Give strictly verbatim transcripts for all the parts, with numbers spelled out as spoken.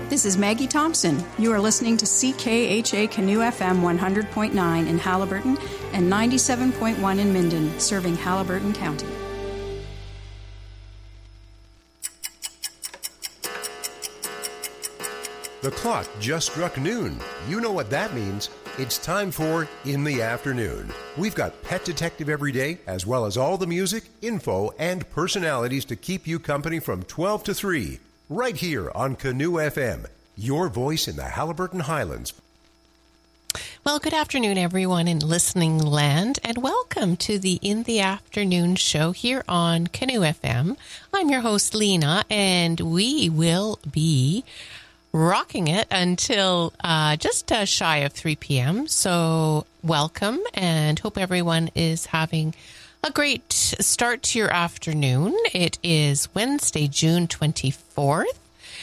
This is Maggie Thompson. You are listening to C K H A Canoe F M one hundred point nine in Haliburton and ninety-seven point one in Minden, serving Haliburton County. The clock just struck noon. You know what that means. It's time for In the Afternoon. We've got Pet Detective every day, as well as all the music, info, and personalities to keep you company from twelve to three. Right here on Canoe F M, your voice in the Haliburton Highlands. Well, good afternoon, everyone in listening land, and welcome to the In the Afternoon show here on Canoe F M. I'm your host, Lena, and we will be rocking it until uh, just uh, shy of three p.m. So welcome, and hope everyone is having a great start to your afternoon. It is Wednesday, June twenty-fourth,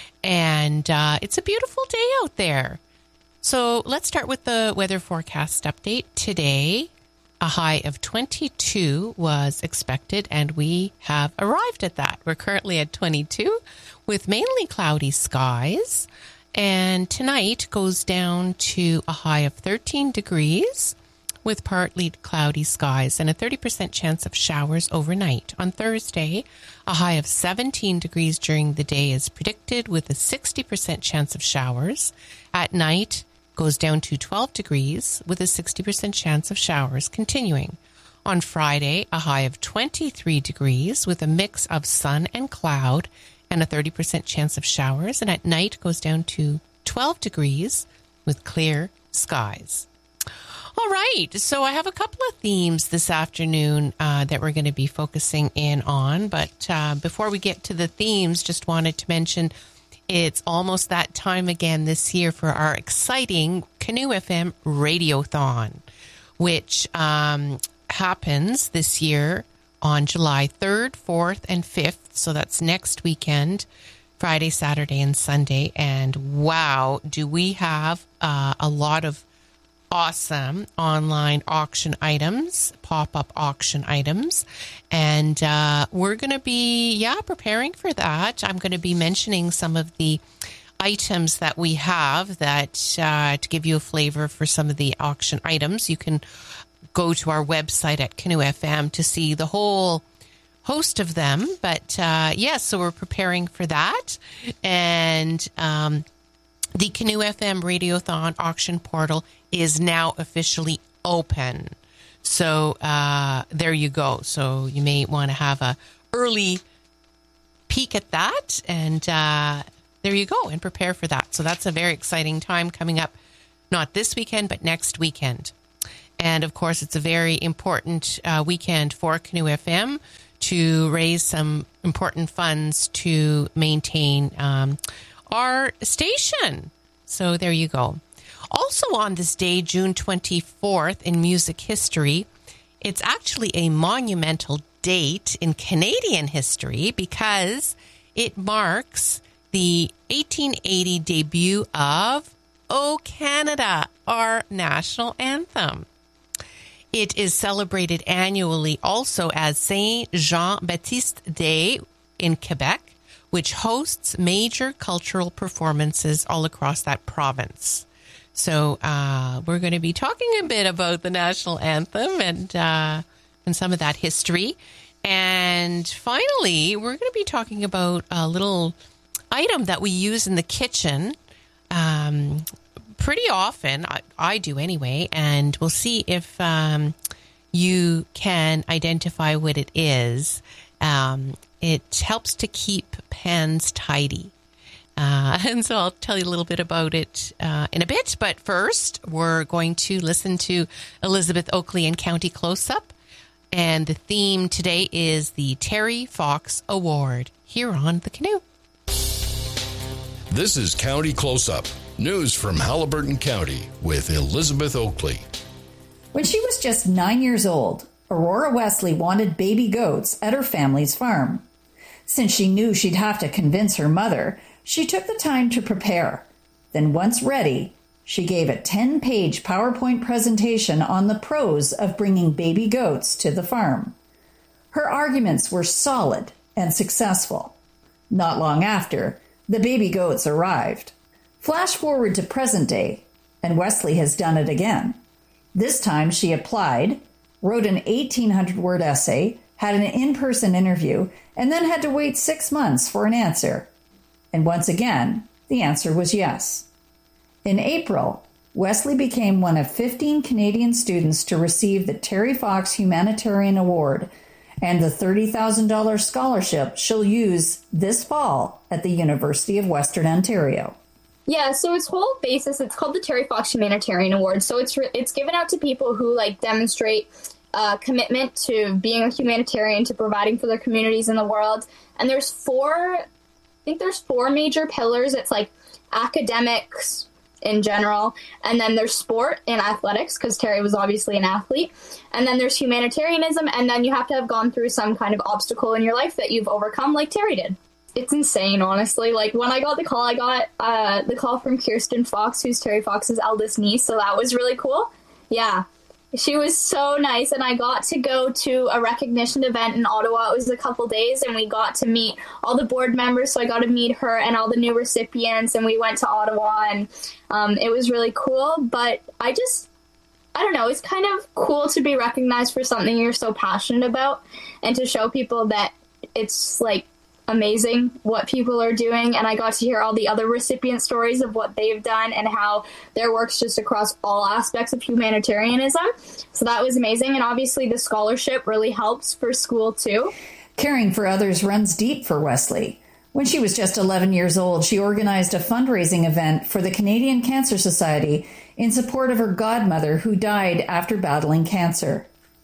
and uh, it's a beautiful day out there. So let's start with the weather forecast update. Today, a high of twenty-two was expected, and we have arrived at that. We're currently at twenty-two with mainly cloudy skies, and tonight goes down to a high of thirteen degrees with partly cloudy skies and a thirty percent chance of showers overnight. On Thursday, a high of seventeen degrees during the day is predicted with a sixty percent chance of showers. At night, goes down to twelve degrees with a sixty percent chance of showers continuing. On Friday, a high of twenty-three degrees with a mix of sun and cloud and a thirty percent chance of showers. And at night, goes down to twelve degrees with clear skies. All right, so I have a couple of themes this afternoon uh, that we're going to be focusing in on. But uh, before we get to the themes, just wanted to mention it's almost that time again this year for our exciting Canoe F M Radiothon, which um, happens this year on July third, fourth, and fifth. So that's next weekend, Friday, Saturday, and Sunday. And wow, do we have uh, a lot of awesome online auction items, pop-up auction items. And uh, we're going to be, yeah, preparing for that. I'm going to be mentioning some of the items that we have that uh, to give you a flavor for some of the auction items. You can go to our website at Canoe F M to see the whole host of them. But uh, yes, yeah, so we're preparing for that. And um, the Canoe F M Radiothon auction portal is now officially open. So uh, there you go. So you may want to have a early peek at that. And uh, there you go, and prepare for that. So that's a very exciting time coming up, not this weekend, but next weekend. And of course, it's a very important uh, weekend for Canoe F M to raise some important funds to maintain um, our station. So there you go. Also on this day, June twenty-fourth, in music history, it's actually a monumental date in Canadian history because it marks the eighteen eighty debut of O Canada, our national anthem. It is celebrated annually also as Saint Jean-Baptiste Day in Quebec, which hosts major cultural performances all across that province. So uh, we're going to be talking a bit about the national anthem and uh, and some of that history. And finally, we're going to be talking about a little item that we use in the kitchen um, pretty often. I, I do anyway. And we'll see if um, you can identify what it is. Um, it helps to keep pans tidy. Uh, and so I'll tell you a little bit about it uh, in a bit. But first, we're going to listen to Elizabeth Oakley and County Close-Up. And the theme today is the Terry Fox Award here on The Canoe. This is County Close-Up, news from Haliburton County with Elizabeth Oakley. When she was just nine years old, Aurora Wesley wanted baby goats at her family's farm. Since she knew she'd have to convince her mother, she took the time to prepare. Then once ready, she gave a ten-page PowerPoint presentation on the pros of bringing baby goats to the farm. Her arguments were solid and successful. Not long after, the baby goats arrived. Flash forward to present day, and Wesley has done it again. This time she applied, wrote an eighteen hundred word essay, had an in-person interview, and then had to wait six months for an answer. And once again, the answer was yes. In April, Wesley became one of fifteen Canadian students to receive the Terry Fox Humanitarian Award and the thirty thousand dollars scholarship she'll use this fall at the University of Western Ontario. Yeah, so its whole basis, it's called the Terry Fox Humanitarian Award. So it's re- it's given out to people who like demonstrate uh, commitment to being a humanitarian, to providing for their communities in the world. And there's four, I think there's four major pillars. It's like academics in general, and then there's sport and athletics, because Terry was obviously an athlete, and then there's humanitarianism, and then you have to have gone through some kind of obstacle in your life that you've overcome, like Terry did. It's insane, honestly. Like, when I got the call, I got uh, the call from Kirsten Fox, who's Terry Fox's eldest niece, so that was really cool. Yeah. She was so nice, and I got to go to a recognition event in Ottawa. It was a couple days, and we got to meet all the board members, so I got to meet her and all the new recipients, and we went to Ottawa, and um, it was really cool. But I just, I don't know, it's kind of cool to be recognized for something you're so passionate about, and to show people that it's, like, amazing what people are doing. And I got to hear all the other recipient stories of what they've done and how their work's just across all aspects of humanitarianism. So that was amazing. And obviously the scholarship really helps for school too. Caring for others runs deep for Wesley. When she was just eleven years old, she organized a fundraising event for the Canadian Cancer Society in support of her godmother, who died after battling cancer.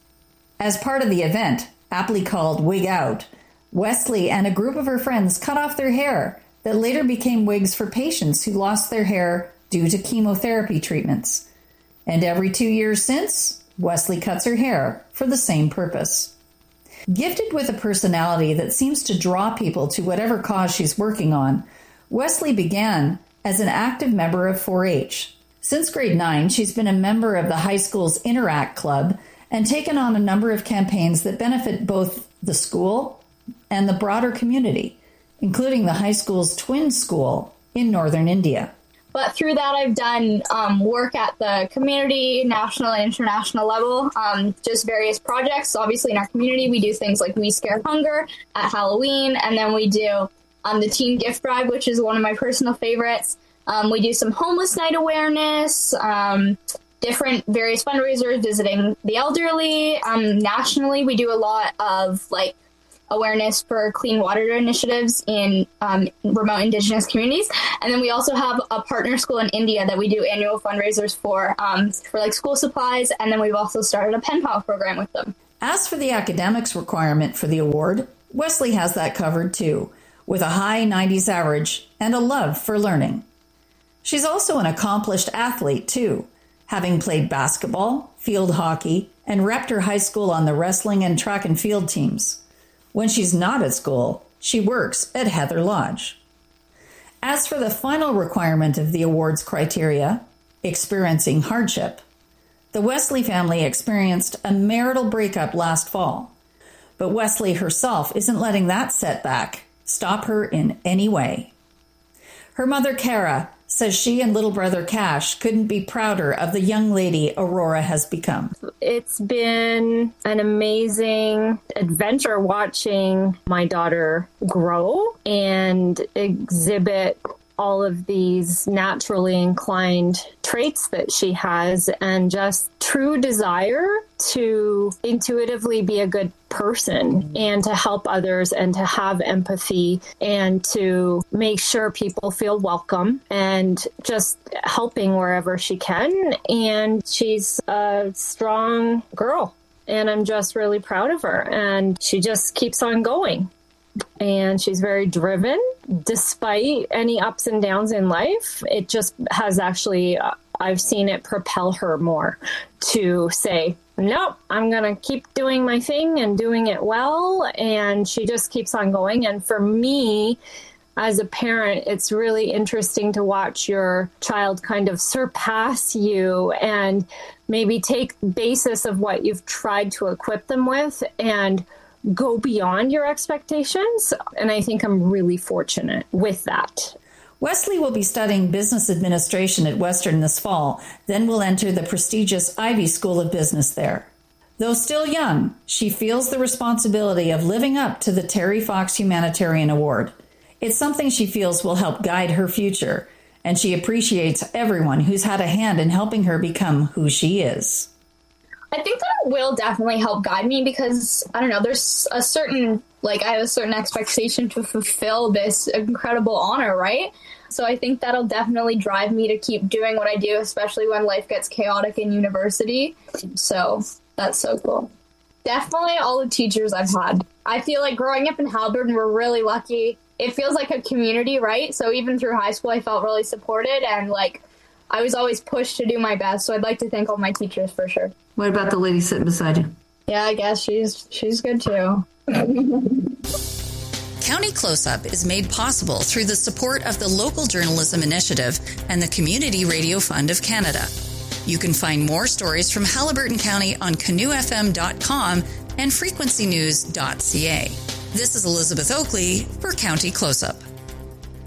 As part of the event, aptly called Wig Out, Wesley and a group of her friends cut off their hair that later became wigs for patients who lost their hair due to chemotherapy treatments. And every two years since, Wesley cuts her hair for the same purpose. Gifted with a personality that seems to draw people to whatever cause she's working on, Wesley began as an active member of four H. Since grade nine, she's been a member of the high school's Interact Club and taken on a number of campaigns that benefit both the school and the broader community, including the high school's twin school in northern India. But through that, I've done um, work at the community, national and international level, um, just various projects. Obviously, in our community, we do things like We Scare Hunger at Halloween, and then we do um, the Teen Gift Drive, which is one of my personal favorites. Um, we do some homeless night awareness, um, different various fundraisers, visiting the elderly. Um, nationally, we do a lot of like awareness for clean water initiatives in um, remote Indigenous communities. And then we also have a partner school in India that we do annual fundraisers for, um, for like school supplies. And then we've also started a pen pal program with them. As for the academics requirement for the award, Wesley has that covered too, with a high nineties average and a love for learning. She's also an accomplished athlete too, having played basketball, field hockey, and repped her high school on the wrestling and track and field teams. When she's not at school, she works at Heather Lodge. As for the final requirement of the award's criteria, experiencing hardship, the Wesley family experienced a marital breakup last fall. But Wesley herself isn't letting that setback stop her in any way. Her mother, Kara, says she and little brother Cash couldn't be prouder of the young lady Aurora has become. It's been an amazing adventure watching my daughter grow and exhibit all of these naturally inclined traits that she has, and just true desire to intuitively be a good person and to help others and to have empathy and to make sure people feel welcome, and just helping wherever she can. And she's a strong girl, and I'm just really proud of her. And she just keeps on going. And she's very driven despite any ups and downs in life. It just has actually, uh, I've seen it propel her more to say, nope, I'm going to keep doing my thing and doing it well. And she just keeps on going. And for me, as a parent, it's really interesting to watch your child kind of surpass you and maybe take basis of what you've tried to equip them with and go beyond your expectations. And I think I'm really fortunate with that. Wesley will be studying business administration at Western this fall, then will enter the prestigious Ivy School of Business there. Though still young, she feels the responsibility of living up to the Terry Fox Humanitarian Award. It's something she feels will help guide her future, and she appreciates everyone who's had a hand in helping her become who she is. I think that it will definitely help guide me because, I don't know, there's a certain, like, I have a certain expectation to fulfill this incredible honor, right? So I think that'll definitely drive me to keep doing what I do, especially when life gets chaotic in university. So that's so cool. Definitely all the teachers I've had. I feel like growing up in Haliburton, we're really lucky. It feels like a community, right? So even through high school, I felt really supported and, like, I was always pushed to do my best. So I'd like to thank all my teachers for sure. What about the lady sitting beside you? Yeah, I guess she's she's good too. County Close-Up is made possible through the support of the Local Journalism Initiative and the Community Radio Fund of Canada. You can find more stories from Haliburton County on canoe f m dot com and frequency news dot c a. This is Elizabeth Oakley for County Close-Up.